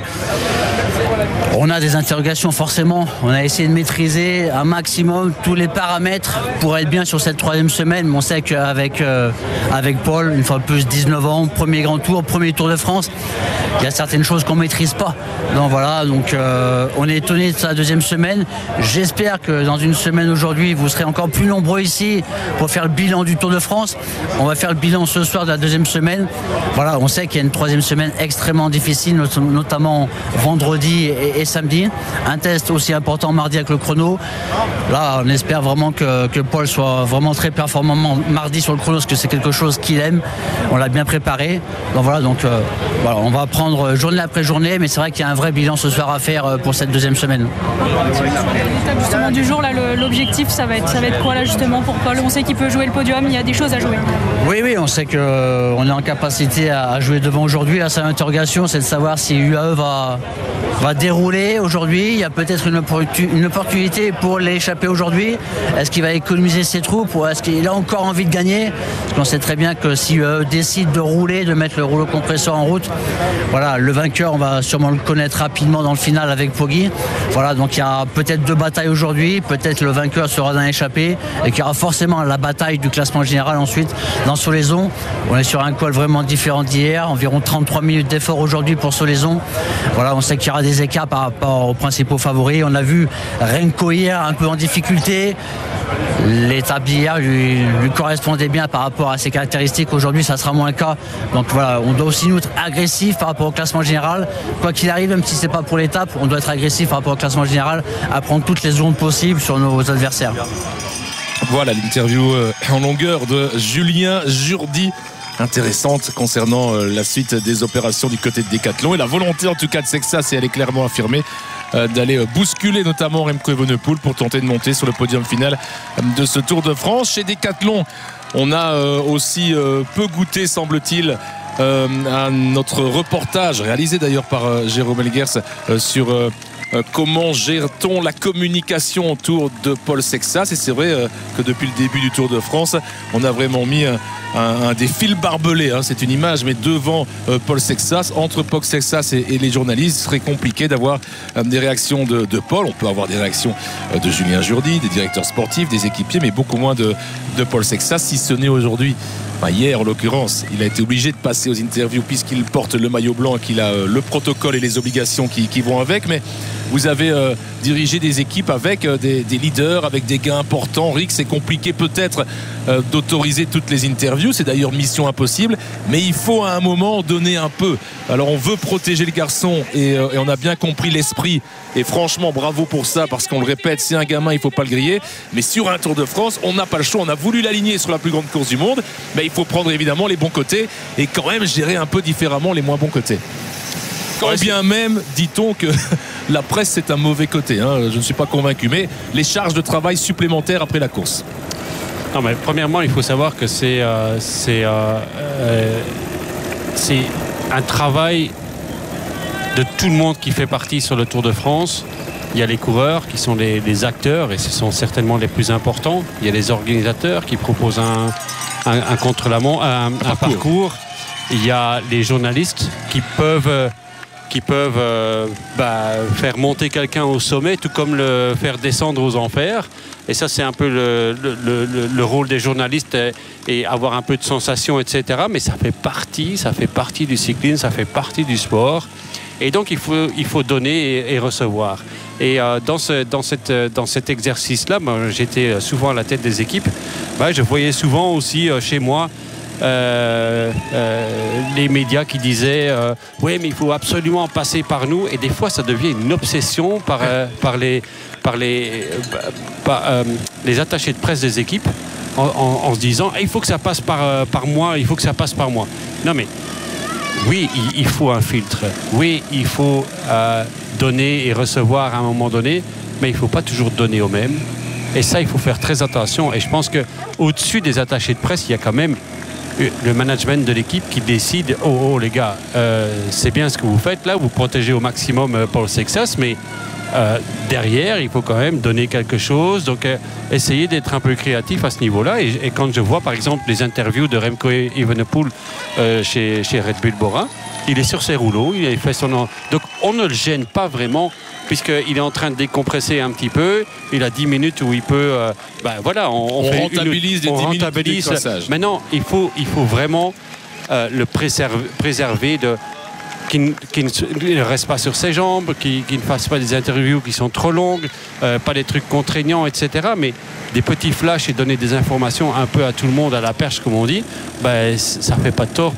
On a des interrogations forcément. On a essayé de maîtriser un maximum tous les paramètres pour être bien sur cette 3e semaine. Mais on sait qu'avec Paul, une fois de plus, 19 ans, premier grand tour, premier Tour de France, il y a certaines choses qu'on ne maîtrise pas. Donc voilà, on est étonné de sa 2e semaine. J'espère que dans une semaine aujourd'hui, vous serez encore plus nombreux ici pour faire le bilan du Tour de France. On va faire le bilan ce soir de la 2e semaine. Voilà, on sait qu'il y a une 3e semaine extrêmement difficile, notamment vendredi et samedi. Un test aussi important mardi avec le chrono. Là, on espère vraiment que Paul soit vraiment très performant mardi sur le chrono, parce que c'est quelque chose qu'il aime. On l'a bien préparé. Donc voilà, on va prendre journée après journée, mais c'est vrai qu'il y a un vrai bilan ce soir à faire pour cette 2e semaine. L'étape justement du jour, là, l'objectif, ça va être quoi là justement pour Paul? On sait qu'il peut jouer le podium, il y a des choses à jouer. Oui, on sait qu'on est en capacité à jouer devant aujourd'hui. La seule interrogation, c'est de savoir si UAE va dérouler aujourd'hui. Il y a peut-être une opportunité pour l'échapper aujourd'hui. Est-ce qu'il va économiser ses troupes, ou est-ce qu'il a encore envie de gagner? Parce qu'on sait très bien que si UAE décide de rouler, de mettre le rouleau compresseur en route, voilà, le vainqueur, on va sûrement le connaître rapidement dans le final avec Poggi. Voilà, donc il y a peut-être 2 batailles aujourd'hui. Peut-être le vainqueur sera d'un échappé et qu'il y aura forcément la bataille du classement général ensuite dans Solaizon. On est sur un col vraiment différent d'hier, environ 33 minutes d'effort aujourd'hui pour Solaizon. Voilà, on sait qu'il y aura des écarts par rapport aux principaux favoris. On a vu Remco hier un peu en difficulté. L'étape d'hier lui correspondait bien par rapport à ses caractéristiques. Aujourd'hui, ça sera moins le cas. Donc voilà, on doit aussi nous être agressif par rapport au classement général. Quoi qu'il arrive, même si c'est pas pour l'étape, on doit être agressif par rapport au classement général, à prendre toutes les zones possibles sur nos adversaires. Voilà l'interview en longueur de Julien Jourdi. Intéressante concernant la suite des opérations du côté de Decathlon et la volonté en tout cas de Sexas, et elle est clairement affirmée, d'aller bousculer notamment Remco Evenepoel pour tenter de monter sur le podium final de ce Tour de France. Chez Decathlon, on a aussi peu goûté, semble-t-il, à notre reportage réalisé d'ailleurs par Jérôme Elguers sur comment gère-t-on la communication autour de Paul Sexas. Et c'est vrai que depuis le début du Tour de France, on a vraiment mis des fils barbelés, hein, c'est une image, mais devant Paul Sexas, entre Paul Sexas et les journalistes, ce serait compliqué d'avoir des réactions de Paul. On peut avoir des réactions de Julien Jourdi, des directeurs sportifs, des équipiers, mais beaucoup moins de Paul Sexas, si ce n'est aujourd'hui. Hier en l'occurrence, il a été obligé de passer aux interviews puisqu'il porte le maillot blanc et qu'il a le protocole et les obligations qui vont avec. Mais vous avez dirigé des équipes avec des leaders, avec des gars importants. Rick, c'est compliqué peut-être d'autoriser toutes les interviews, c'est d'ailleurs mission impossible, mais il faut à un moment donner un peu. Alors on veut protéger le garçon et on a bien compris l'esprit, et franchement bravo pour ça, parce qu'on le répète, c'est un gamin, il ne faut pas le griller, mais sur un Tour de France on n'a pas le choix, on a voulu l'aligner sur la plus grande course du monde, mais il faut prendre évidemment les bons côtés et quand même gérer un peu différemment les moins bons côtés. Quand bien même, dit-on que la presse c'est un mauvais côté, hein. Je ne suis pas convaincu, mais les charges de travail supplémentaires après la course. Non, mais premièrement, il faut savoir que c'est un travail de tout le monde qui fait partie sur le Tour de France. Il y a les coureurs qui sont les acteurs, et ce sont certainement les plus importants. Il y a les organisateurs qui proposent un contre-la-montre, un parcours. Il y a les journalistes qui peuvent faire monter quelqu'un au sommet, tout comme le faire descendre aux enfers. Et ça, c'est un peu le rôle des journalistes, et avoir un peu de sensation, etc. Mais ça fait partie du cyclisme, ça fait partie du sport. Et donc, il faut donner et recevoir. Et dans cet exercice-là, j'étais souvent à la tête des équipes. Je voyais souvent aussi chez moi les médias qui disaient oui, mais il faut absolument passer par nous. Et des fois, ça devient une obsession par les attachés de presse des équipes, en se disant il faut que ça passe par moi, il faut que ça passe par moi. Non, mais oui, il faut un filtre. Oui, il faut donner et recevoir à un moment donné, mais il ne faut pas toujours donner au même. Et ça, il faut faire très attention. Et je pense qu'au-dessus des attachés de presse, il y a quand même le management de l'équipe qui décide les gars, c'est bien ce que vous faites là, vous protégez au maximum Paul Sexas, mais derrière, il faut quand même donner quelque chose. Donc, essayez d'être un peu créatif à ce niveau-là. Et quand je vois, par exemple, les interviews de Remco Evenepoel chez Red Bull Bora, il est sur ses rouleaux, il a fait son... Donc, on ne le gêne pas vraiment, puisqu'il est en train de décompresser un petit peu. Il a 10 minutes où il peut... voilà, on rentabilise des 10 minutes de décroissage. Maintenant, il faut vraiment le préserver qu'il ne reste pas sur ses jambes, qu'il ne fasse pas des interviews qui sont trop longues, pas des trucs contraignants, etc. Mais des petits flashs et donner des informations un peu à tout le monde à la perche, comme on dit, ça ne fait pas de tort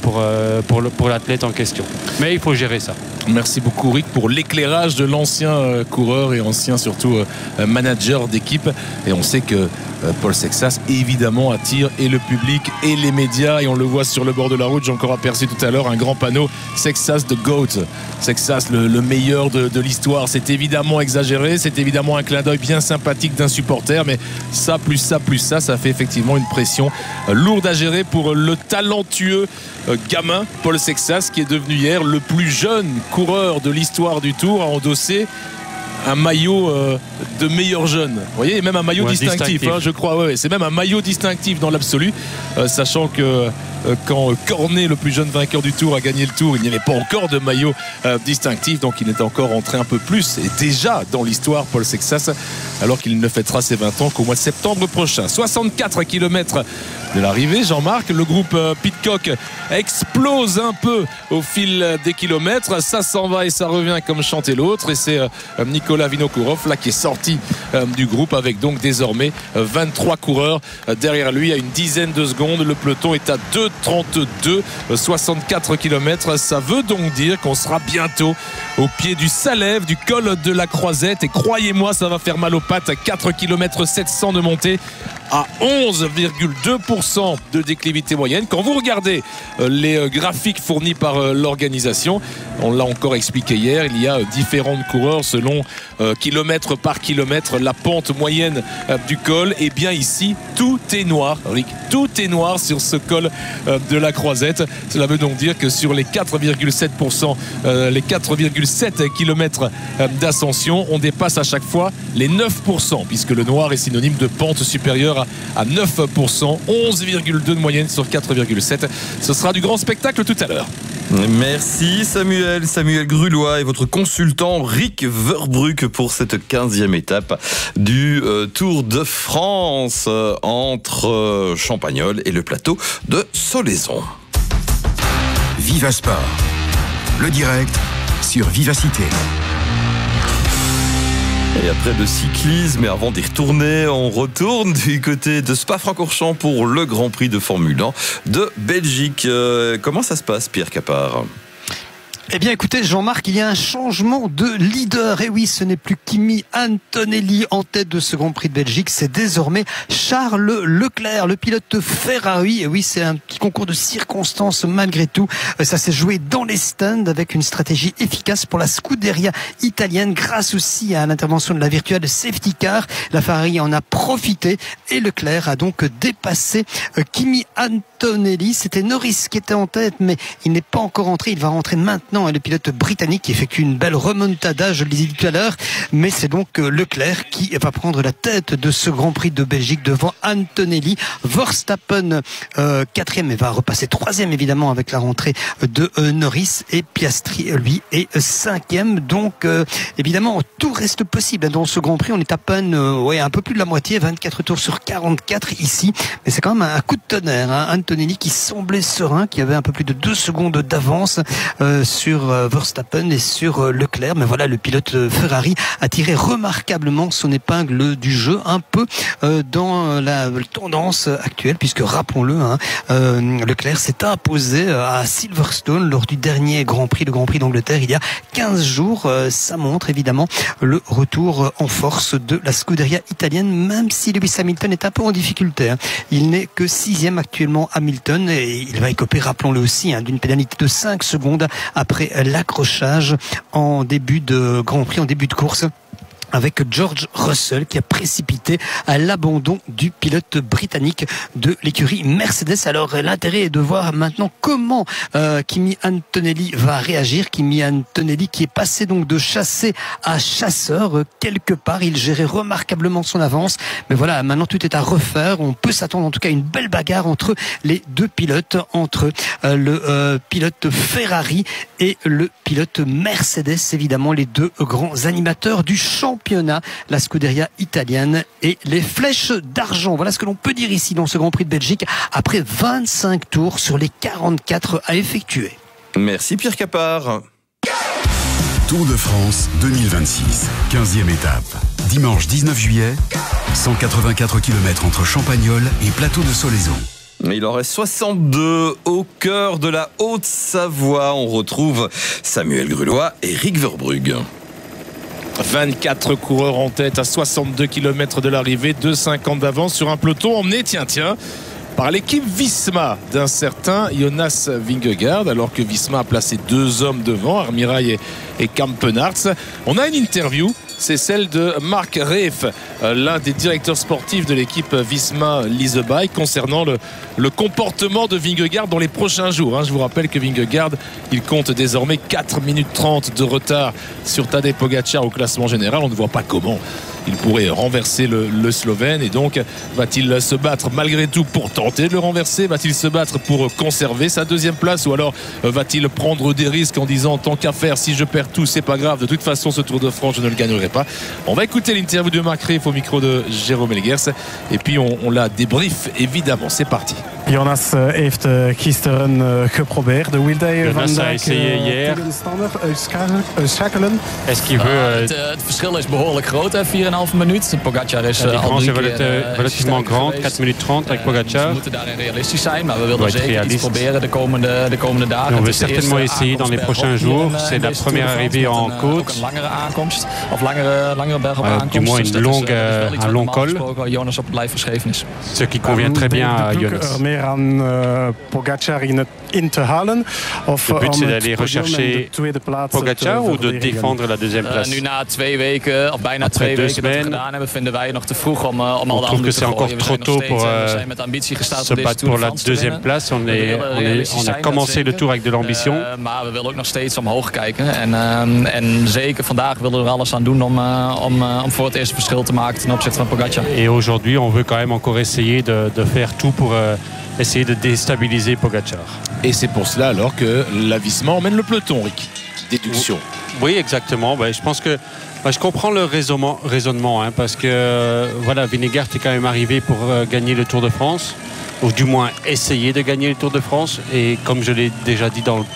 pour l'athlète en question. Mais il faut gérer ça. Merci beaucoup Rick pour l'éclairage de l'ancien coureur et ancien surtout manager d'équipe. Et on sait que Paul Sexas évidemment attire et le public et les médias, et on le voit sur le bord de la route. J'ai encore aperçu tout à l'heure un grand panneau Sexas the GOAT, Sexas le meilleur de l'histoire. C'est évidemment exagéré, c'est évidemment un clin d'œil bien sympathique d'un supporter, mais ça plus ça, ça fait effectivement une pression lourde à gérer pour le talentueux gamin Paul Sexas, qui est devenu hier le plus jeune coureur de l'histoire du Tour à endosser un maillot de meilleur jeune. Vous voyez, même un maillot distinctif. Hein, je crois. Ouais, c'est même un maillot distinctif dans l'absolu, sachant que quand Cornet, le plus jeune vainqueur du Tour, a gagné le Tour, il n'y avait pas encore de maillot distinctif, donc il est encore entré un peu plus, et déjà dans l'histoire, Paul Sexas, alors qu'il ne fêtera ses 20 ans qu'au mois de septembre prochain. 64 km de l'arrivée, Jean-Marc, le groupe Pidcock explose un peu au fil des kilomètres, ça s'en va et ça revient comme chantait l'autre, et c'est Nicolas Vinokourov là qui est sorti du groupe, avec donc désormais 23 coureurs derrière lui à une dizaine de secondes. Le peloton est à 2,32, 64 km. Ça veut donc dire qu'on sera bientôt au pied du Salève, du col de la Croisette, et croyez-moi, ça va faire mal aux pattes. 4 km 700 de montée à 11,2% de déclivité moyenne. Quand vous regardez les graphiques fournis par l'organisation, on l'a encore expliqué hier, il y a différents coureurs selon kilomètre par kilomètre la pente moyenne du col. Et bien ici, tout est noir, Rick, tout est noir sur ce col de la Croisette. Cela veut donc dire que sur les 4,7%, les 4,7 km d'ascension, on dépasse à chaque fois les 9%, puisque le noir est synonyme de pente supérieure à 9%, 11,2 de moyenne sur 4,7. Ce sera du grand spectacle tout à l'heure. Merci Samuel Grulois et votre consultant Rick Verbrugge pour cette 15e étape du Tour de France entre Champagnole et le plateau de Solaizon. Viva Sport, le direct sur Vivacité. Et après le cyclisme, et avant d'y retourner, on retourne du côté de Spa-Francorchamps pour le Grand Prix de Formule 1 de Belgique. Comment ça se passe, Pierre Capard ? Eh bien écoutez Jean-Marc, il y a un changement de leader. Et oui, ce n'est plus Kimi Antonelli en tête de ce Grand Prix de Belgique, c'est désormais Charles Leclerc, le pilote Ferrari. Et oui, c'est un petit concours de circonstances malgré tout. Ça s'est joué dans les stands avec une stratégie efficace pour la Scuderia italienne grâce aussi à l'intervention de la virtuelle safety car. La Ferrari en a profité et Leclerc a donc dépassé Kimi Antonelli. C'était Norris qui était en tête, mais il n'est pas encore entré, il va rentrer maintenant. Le pilote britannique qui effectue une belle remontada, je le disais tout à l'heure, mais c'est donc Leclerc qui va prendre la tête de ce Grand Prix de Belgique devant Antonelli. Verstappen 4e et va repasser 3e évidemment avec la rentrée de Norris, et Piastri lui est 5e. Donc évidemment tout reste possible dans ce Grand Prix. On est à peine un peu plus de la moitié, 24 tours sur 44 ici, mais c'est quand même un coup de tonnerre, hein. Antonelli qui semblait serein, qui avait un peu plus de 2 secondes d'avance sur Verstappen et sur Leclerc, mais voilà, le pilote Ferrari a tiré remarquablement son épingle du jeu, un peu dans la tendance actuelle, puisque rappelons-le, Leclerc s'est imposé à Silverstone lors du dernier Grand Prix, le Grand Prix d'Angleterre, il y a 15 jours. Ça montre évidemment le retour en force de la Scuderia italienne, même si Lewis Hamilton est un peu en difficulté. Il n'est que 6e actuellement, Hamilton, et il va écoper, rappelons-le aussi, d'une pénalité de 5 secondes après l'accrochage en début de Grand Prix, en début de course, avec George Russell qui a précipité à l'abandon du pilote britannique de l'écurie Mercedes. Alors l'intérêt est de voir maintenant comment Kimi Antonelli va réagir. Kimi Antonelli qui est passé donc de chassé à chasseur quelque part. Il gérait remarquablement son avance, mais voilà, maintenant tout est à refaire. On peut s'attendre en tout cas à une belle bagarre entre les deux pilotes, entre le pilote Ferrari et le pilote Mercedes, évidemment les deux grands animateurs du championnat, la Scuderia italienne et les flèches d'argent. Voilà ce que l'on peut dire ici dans ce Grand Prix de Belgique après 25 tours sur les 44 à effectuer. Merci Pierre Capard. Tour de France 2026, 15e étape. Dimanche 19 juillet, 184 km entre Champagnole et plateau de Solaizon. Il en reste 62 au cœur de la Haute-Savoie. On retrouve Samuel Grulois et Rick Verbrugge. 24 coureurs en tête à 62 km de l'arrivée, 2,50 d'avance sur un peloton emmené, tiens, par l'équipe Visma d'un certain Jonas Vingegaard, alors que Visma a placé 2 hommes devant, Armirail et Kampenarts. On a une interview, c'est celle de Marc Reef, l'un des directeurs sportifs de l'équipe Visma Leasebike, concernant le comportement de Vingegaard dans les prochains jours. Je vous rappelle que Vingegaard, il compte désormais 4 minutes 30 de retard sur Tadej Pogačar au classement général. On ne voit pas comment il pourrait renverser le Slovène, et donc va-t-il se battre malgré tout pour tenter de le renverser? Va-t-il se battre pour conserver sa 2e place, ou alors va-t-il prendre des risques en disant tant qu'à faire, si je perds tout c'est pas grave, de toute façon ce Tour de France je ne le gagnerai pas? On va écouter l'interview de Marc Reef au micro de Jérôme Elguers, et puis on la débrief évidemment. C'est parti. Jonas heeft gisteren geprobeerd. De wilde hij Jonas a essayé hier. Schakelen. Est-ce qu'il veut... Het verschil is behoorlijk groot, 4,5 minuten. Pogacar is la al 3 keer relativement grande, 4 minutes 30 avec Pogacar. We moeten daarin realistisch zijn, maar we willen zeker iets proberen de komende dagen. On veut certainement essayer dans les prochains jours. C'est la première arrivée en côte. Een langere aankomst, of langere berg op aankomst. Du moins un long col. Jonas op het lijf geschreven is. Ce qui convient très bien à Jonas. Meer aan Pogacar in te halen. Of le but c'est d'aller rechercher Pogacar ou de défendre la deuxième place. Nu na 2 weken, of bijna 2 weken dat we gedaan hebben, vinden wij nog te vroeg om al de andere te c'est encore trop tôt pour se battre pour la deuxième place. On a commencé le tour avec de l'ambition. Maar we willen ook nog steeds omhoog kijken. En zeker vandaag willen we er alles aan doen om voor het eerste verschil te maken ten opzichte van Pogacar. Et aujourd'hui, on veut quand même encore essayer de faire tout pour essayer de déstabiliser Pogacar. Et c'est pour cela alors que la Visma emmène le peloton, Rick. Déduction. Oui, exactement. Je pense que je comprends le raisonnement, parce que voilà, Vingegaard est quand même arrivé pour gagner le Tour de France, ou du moins essayer de gagner le Tour de France. Et comme je l'ai déjà dit dans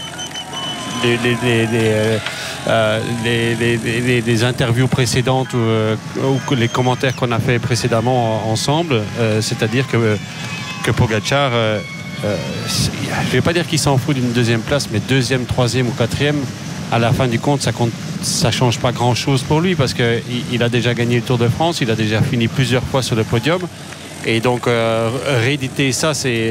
les interviews précédentes ou les commentaires qu'on a fait précédemment ensemble, c'est-à-dire que Pogacar, je ne vais pas dire qu'il s'en fout d'une deuxième place, mais 2e, 3e ou 4e, à la fin du compte, ça change pas grand-chose pour lui, parce qu'il a déjà gagné le Tour de France, il a déjà fini plusieurs fois sur le podium. Et donc rééditer ça, c'est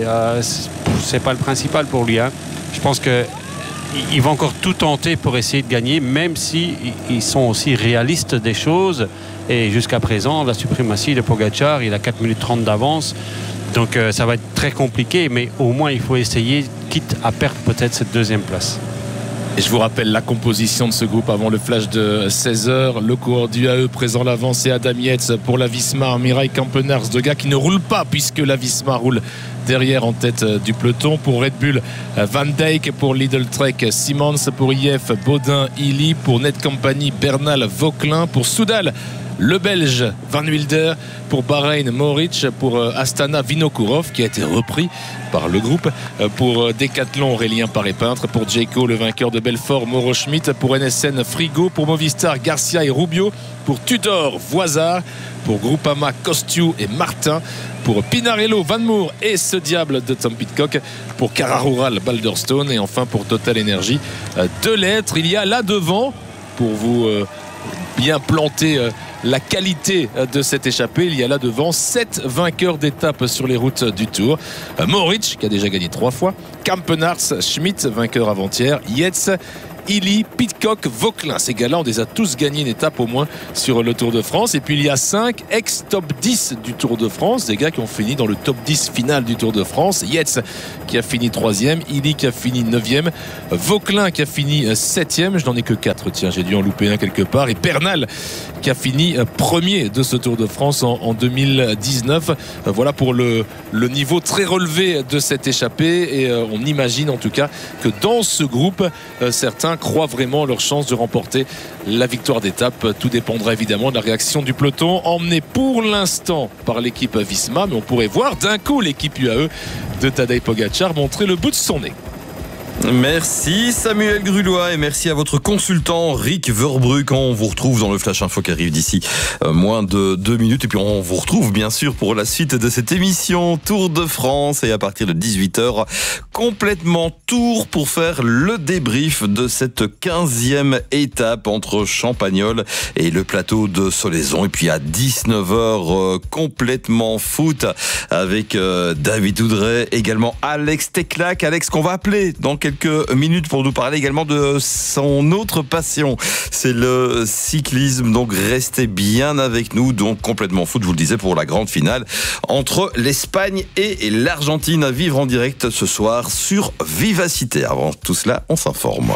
pas le principal pour lui. Je pense qu'il va encore tout tenter pour essayer de gagner, même si ils sont aussi réalistes des choses. Et jusqu'à présent, la suprématie de Pogacar, il a 4 minutes 30 d'avance. Donc ça va être très compliqué, mais au moins il faut essayer, quitte à perdre peut-être cette 2e place. Et je vous rappelle la composition de ce groupe avant le flash de 16h. Le coureur du AE présent l'avant, c'est Adam Yates pour la Visma, Mirai Campenaerts, deux gars qui ne roulent pas puisque la Visma roule derrière en tête du peloton. Pour Red Bull, Van Dijk, pour Lidl Trek, Simmons, pour IF, Baudin, Illy, pour Net Company, Bernal, Vauquelin, pour Soudal, le Belge Van Wilder, pour Bahreïn Mohoric, pour Astana Vinokourov qui a été repris par le groupe, pour Decathlon Aurélien Paré-Peintre, pour Jayco le vainqueur de Belfort Mauro Schmidt, pour NSN Frigo, pour Movistar Garcia et Rubio, pour Tudor Voisard, pour Groupama Costiu et Martin, pour Pinarello Van Moer et ce diable de Tom Pidcock, pour Cara Rural Balderstone et enfin pour Total Energy De Lettres. Il y a là devant, pour vous bien planter la qualité de cette échappée, il y a là devant 7 vainqueurs d'étape sur les routes du Tour. Mohoric qui a déjà gagné 3 fois, Campenaerts, Schmidt vainqueur avant-hier, Yates, Illy, Pidcock, Vauquelin. Ces gars-là, on les a tous gagné une étape au moins sur le Tour de France. Et puis il y a 5 ex-top 10 du Tour de France, des gars qui ont fini dans le top 10 final du Tour de France. Yates qui a fini 3e, Illy qui a fini 9e, Vauquelin qui a fini 7e. Je n'en ai que 4, tiens, j'ai dû en louper un quelque part. Et Bernal qui a fini premier de ce Tour de France en 2019. Voilà pour le niveau très relevé de cette échappée. Et on imagine en tout cas que dans ce groupe, certains croient vraiment leur chance de remporter la victoire d'étape. Tout dépendra évidemment de la réaction du peloton, emmené pour l'instant par l'équipe Visma, mais on pourrait voir d'un coup l'équipe UAE de Tadej Pogacar montrer le bout de son nez. Merci Samuel Grulois et merci à votre consultant Rick Verbrugge. On vous retrouve dans le Flash Info qui arrive d'ici moins de 2 minutes. Et puis on vous retrouve bien sûr pour la suite de cette émission Tour de France. Et à partir de 18h, complètement tour pour faire le débrief de cette 15e étape entre Champagnole et le plateau de Solaison. Et puis à 19h, complètement foot avec David Oudret, également Alex Teclac. Alex qu'on va appeler dans quelques minutes pour nous parler également de son autre passion, c'est le cyclisme. Donc restez bien avec nous. Donc complètement foot, je vous le disais, pour la grande finale entre l'Espagne et l'Argentine à vivre en direct ce soir sur Vivacité. Avant tout cela, on s'informe.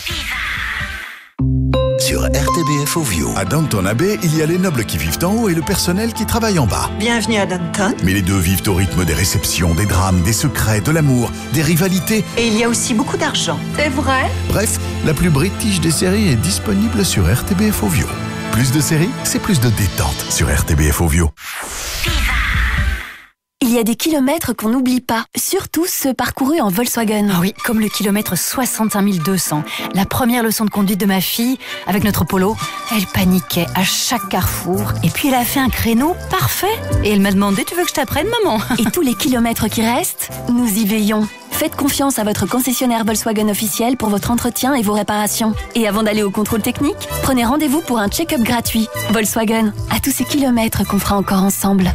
Sur RTBF Ovio. À Downton Abbey, il y a les nobles qui vivent en haut et le personnel qui travaille en bas. Bienvenue à Downton. Mais les deux vivent au rythme des réceptions, des drames, des secrets, de l'amour, des rivalités. Et il y a aussi beaucoup d'argent. C'est vrai? Bref, la plus british des séries est disponible sur RTBF Ovio. Plus de séries, c'est plus de détente sur RTBF Ovio. Il y y a des kilomètres qu'on n'oublie pas, surtout ceux parcourus en Volkswagen. Ah oui, comme le kilomètre 65 200. La première leçon de conduite de ma fille, avec notre Polo, elle paniquait à chaque carrefour. Et puis elle a fait un créneau parfait. Et elle m'a demandé, tu veux que je t'apprenne, maman? Et tous les kilomètres qui restent, nous y veillons. Faites confiance à votre concessionnaire Volkswagen officiel pour votre entretien et vos réparations. Et avant d'aller au contrôle technique, prenez rendez-vous pour un check-up gratuit. Volkswagen, à tous ces kilomètres qu'on fera encore ensemble.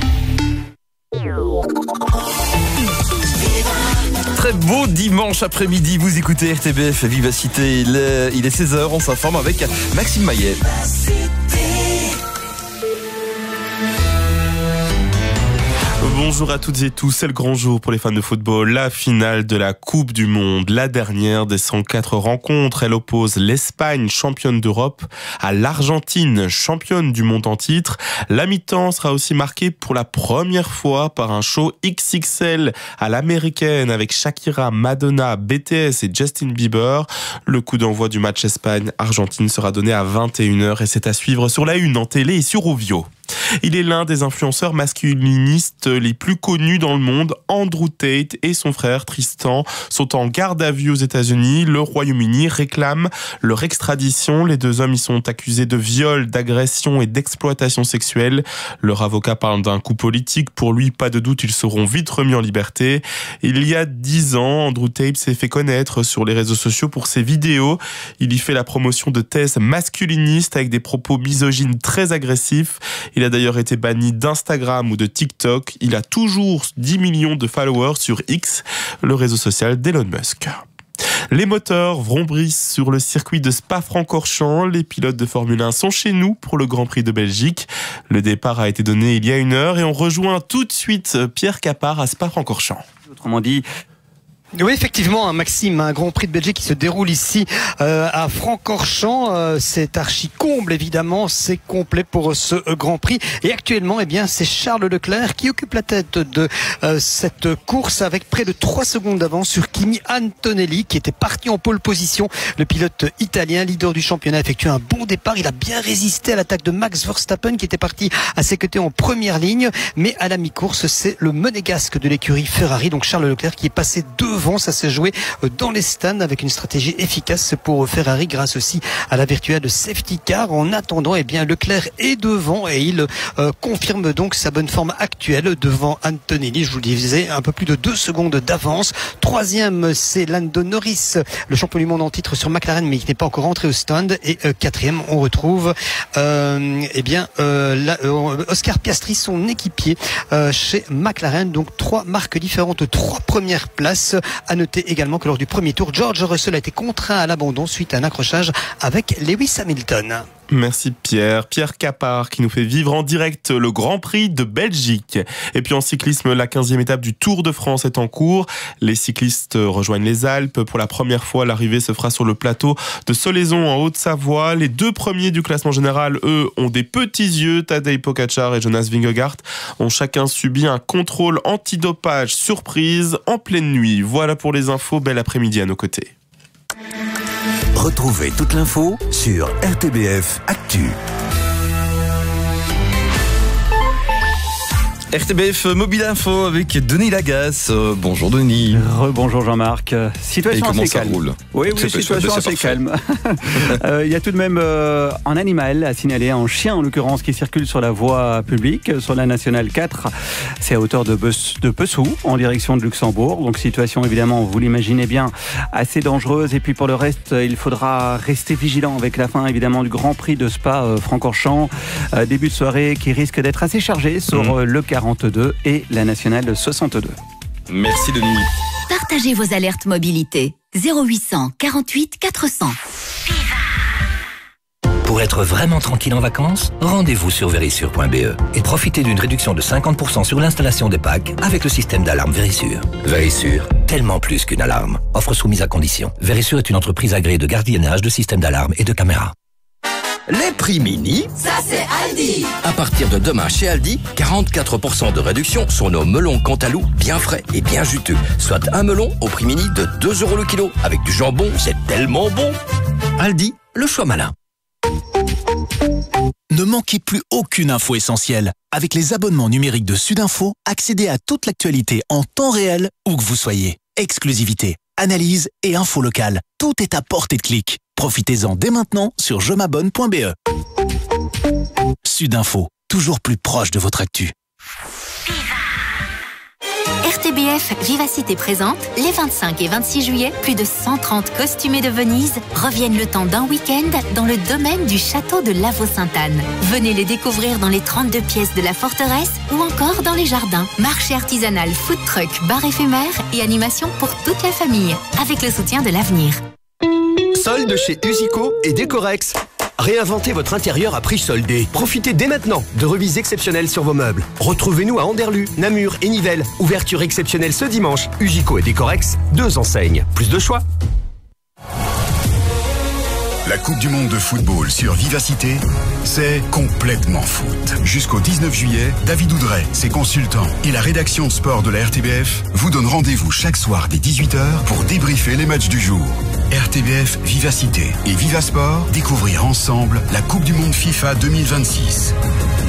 Très beau dimanche après-midi, vous écoutez RTBF Vivacité, il est 16h, on s'informe avec Maxime Maillet. Bonjour à toutes et tous, c'est le grand jour pour les fans de football, la finale de la Coupe du Monde, la dernière des 104 rencontres. Elle oppose l'Espagne, championne d'Europe, à l'Argentine, championne du monde en titre. La mi-temps sera aussi marquée pour la première fois par un show XXL à l'américaine avec Shakira, Madonna, BTS et Justin Bieber. Le coup d'envoi du match Espagne-Argentine sera donné à 21h et c'est à suivre sur la Une en télé et sur Ovio. Il est l'un des influenceurs masculinistes les plus connus dans le monde. Andrew Tate et son frère Tristan sont en garde à vue aux États-Unis. Le Royaume-Uni réclame leur extradition. Les deux hommes y sont accusés de viol, d'agression et d'exploitation sexuelle. Leur avocat parle d'un coup politique. Pour lui, pas de doute, ils seront vite remis en liberté. Il y a 10 ans, Andrew Tate s'est fait connaître sur les réseaux sociaux pour ses vidéos. Il y fait la promotion de thèses masculinistes avec des propos misogynes très agressifs. Il a d'ailleurs été banni d'Instagram ou de TikTok. Il a toujours 10 millions de followers sur X, le réseau social d'Elon Musk. Les moteurs vrombrissent sur le circuit de Spa-Francorchamps. Les pilotes de Formule 1 sont chez nous pour le Grand Prix de Belgique. Le départ a été donné il y a 1 heure et on rejoint tout de suite Pierre Capard à Spa-Francorchamps. Autrement dit, oui, effectivement, Maxime, un Grand Prix de Belgique qui se déroule ici à Francorchamps. C'est archi comble, évidemment, c'est complet pour ce Grand Prix. Et actuellement, eh bien, c'est Charles Leclerc qui occupe la tête de cette course avec près de 3 secondes d'avance sur Kimi Antonelli qui était parti en pole position. Le pilote italien, leader du championnat, a effectué un bon départ. Il a bien résisté à l'attaque de Max Verstappen qui était parti à ses côtés en première ligne. Mais à la mi-course, c'est le monégasque de l'écurie Ferrari, donc Charles Leclerc, qui est passé devant. Ça s'est joué dans les stands avec une stratégie efficace pour Ferrari grâce aussi à la virtuelle safety car. En attendant, eh bien, Leclerc est devant et il confirme donc sa bonne forme actuelle devant Antonelli. Je vous le disais, un peu plus de 2 secondes d'avance. Troisième, c'est Lando Norris, le champion du monde en titre sur McLaren, mais qui n'est pas encore entré au stand. Et quatrième, on retrouve Oscar Piastri, son équipier chez McLaren. Donc 3 marques différentes, 3 premières places. À noter également que lors du premier tour, George Russell a été contraint à l'abandon suite à un accrochage avec Lewis Hamilton. Merci Pierre. Pierre Capard qui nous fait vivre en direct le Grand Prix de Belgique. Et puis en cyclisme, la 15e étape du Tour de France est en cours. Les cyclistes rejoignent les Alpes. Pour la première fois, l'arrivée se fera sur le plateau de Solaizon en Haute-Savoie. Les 2 premiers du classement général, eux, ont des petits yeux. Tadej Pogačar et Jonas Vingegaard ont chacun subi un contrôle antidopage surprise en pleine nuit. Voilà pour les infos. Bel après-midi à nos côtés. Retrouvez toute l'info sur RTBF Actu. RTBF Mobile Info avec Denis Lagasse. Bonjour Denis. Rebonjour Jean-Marc. Situation assez calme. Roule Oui, situation assez calme. Il y a tout de même un animal à signaler, un chien en l'occurrence, qui circule sur la voie publique, sur la nationale 4. C'est à hauteur de Pessou, en direction de Luxembourg. Donc situation évidemment, vous l'imaginez bien, assez dangereuse. Et puis pour le reste, il faudra rester vigilant avec la fin évidemment du Grand Prix de Spa-Francorchamps. Début de soirée qui risque d'être assez chargé sur le 42 et la nationale 62. Merci Denis. Partagez vos alertes mobilité. 0800 48 400. Pour être vraiment tranquille en vacances, rendez-vous sur Verisure.be et profitez d'une réduction de 50% sur l'installation des packs avec le système d'alarme Verisure. Verisure, tellement plus qu'une alarme. Offre soumise à condition. Verisure est une entreprise agréée de gardiennage de systèmes d'alarme et de caméras. Les prix mini, ça c'est Aldi. À partir de demain chez Aldi, 44% de réduction sur nos melons Cantalou bien frais et bien juteux. Soit un melon au prix mini de 2 € le kilo. Avec du jambon, c'est tellement bon. Aldi, le choix malin. Ne manquez plus aucune info essentielle. Avec les abonnements numériques de Sudinfo, accédez à toute l'actualité en temps réel, où que vous soyez. Exclusivité, analyse et info locale. Tout est à portée de clic. Profitez-en dès maintenant sur jemabonne.be. Sudinfo, toujours plus proche de votre actu. RTBF Vivacité présente, les 25 et 26 juillet, plus de 130 costumés de Venise reviennent le temps d'un week-end dans le domaine du château de Lavaux-Sainte-Anne. Venez les découvrir dans les 32 pièces de la forteresse ou encore dans les jardins. Marché artisanal, food truck, bar éphémère et animation pour toute la famille, avec le soutien de l'Avenir. Solde chez Usico et Décorex. Réinventez votre intérieur à prix soldé. Profitez dès maintenant de remises exceptionnelles sur vos meubles. Retrouvez-nous à Anderlu, Namur et Nivelles. Ouverture exceptionnelle ce dimanche. Usico et Décorex, 2 enseignes. Plus de choix. La Coupe du Monde de football sur Vivacité, c'est complètement foot. Jusqu'au 19 juillet, David Oudret, ses consultants et la rédaction sport de la RTBF vous donnent rendez-vous chaque soir dès 18h pour débriefer les matchs du jour. RTBF Vivacité et Vivasport, découvrir ensemble la Coupe du Monde FIFA 2026.